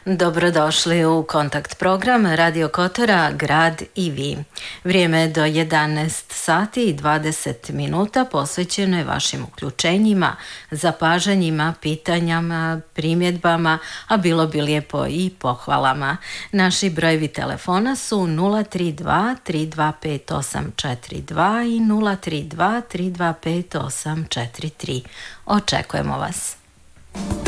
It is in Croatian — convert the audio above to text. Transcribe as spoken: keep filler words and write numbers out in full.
Dobrodošli u kontakt program Radio Kotora, Grad i vi. Vrijeme je do jedanaest sati i dvadeset minuta posvećeno je vašim uključenjima, zapažanjima, pitanjama, primjedbama, a bilo bi lijepo i pohvalama. Naši brojevi telefona su nula tri dva tri dva pet osam četiri dva i nula tri dva tri dva pet osam četiri tri. Očekujemo vas.